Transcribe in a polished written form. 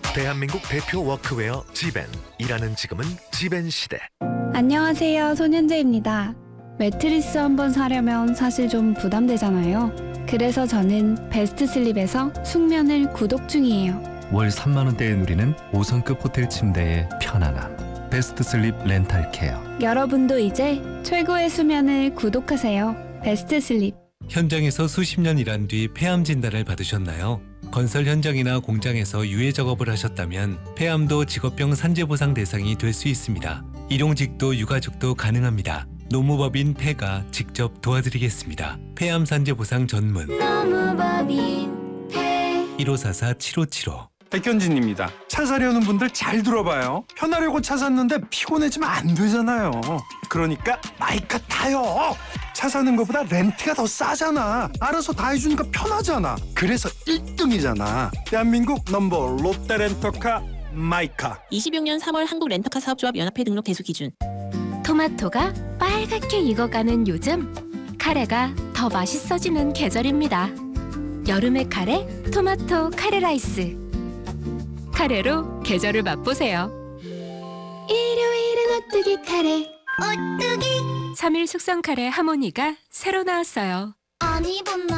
대한민국 대표 워크웨어 지벤. 일하는 지금은 지벤 시대. 안녕하세요, 손현재입니다. 매트리스 한번 사려면 사실 좀 부담되잖아요. 그래서 저는 베스트 슬립에서 숙면을 구독 중이에요. 월 3만 원대에 누리는 5성급 호텔 침대의 편안함. 베스트 슬립 렌탈 케어. 여러분도 이제 최고의 수면을 구독하세요. 베스트 슬립. 현장에서 수십 년 일한 뒤 폐암 진단을 받으셨나요? 건설 현장이나 공장에서 유해 작업을 하셨다면 폐암도 직업병 산재보상 대상이 될 수 있습니다. 일용직도 유가족도 가능합니다. 노무법인 폐가 직접 도와드리겠습니다. 폐암 산재보상 전문 노무법인 폐 1544-7575. 백현진입니다. 차 사려는 분들 잘 들어봐요. 편하려고 차 샀는데 피곤해지면 안 되잖아요. 그러니까 마이카 타요. 차 사는 것보다 렌트가 더 싸잖아. 알아서 다 해주니까 편하잖아. 그래서 1등이잖아. 대한민국 넘버 롯데렌터카 마이카. 26년 3월 한국렌터카 사업조합 연합회 등록 대수 기준. 토마토가 빨갛게 익어가는 요즘, 카레가 더 맛있어지는 계절입니다. 여름의 카레, 토마토 카레 라이스. 카레로 계절을 맛보세요. 일요일은 오뚜기 카레. 3일 숙성 카레 하모니가 새로 나왔어요. 아니,